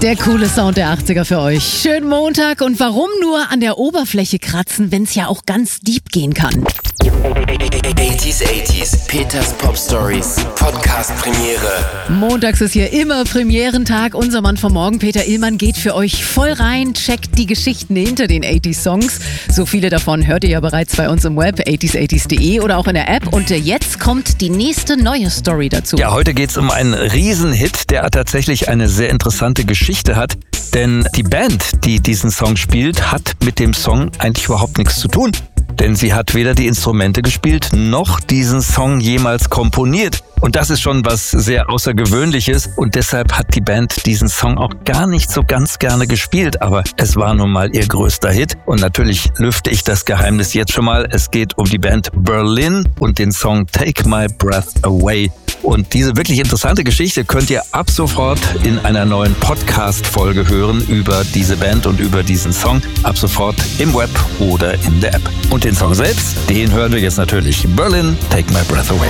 Der coole Sound der 80er für euch. Schönen Montag und warum nur an der Oberfläche kratzen, wenn es ja auch ganz deep gehen kann. 80s, Peters Pop Stories, Podcast Premiere. Montags ist hier immer Premierentag. Unser Mann vom Morgen, Peter Illmann, geht für euch voll rein, checkt die Geschichten hinter den 80s-Songs. So viele davon hört ihr ja bereits bei uns im Web, 80s80s.de oder auch in der App. Und jetzt kommt die nächste neue Story dazu. Ja, heute geht's um einen Riesenhit, der tatsächlich eine sehr interessante Geschichte hat. Denn die Band, die diesen Song spielt, hat mit dem Song eigentlich überhaupt nichts zu tun. Denn sie hat weder die Instrumente gespielt, noch diesen Song jemals komponiert. Und das ist schon was sehr Außergewöhnliches. Und deshalb hat die Band diesen Song auch gar nicht so ganz gerne gespielt. Aber es war nun mal ihr größter Hit. Und natürlich lüfte ich das Geheimnis jetzt schon mal. Es geht um die Band Berlin und den Song Take My Breath Away. Und diese wirklich interessante Geschichte könnt ihr ab sofort in einer neuen Podcast-Folge hören über diese Band und über diesen Song. Ab sofort im Web oder in der App. Und den Song selbst, den hören wir jetzt natürlich. Berlin, Take My Breath Away.